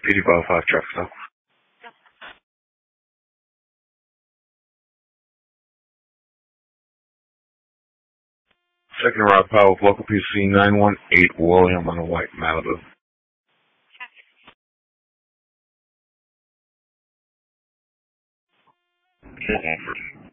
PD Bar 5 traffic stop. Second route power with local PC 918 William on a white Malibu. Fort Hanford.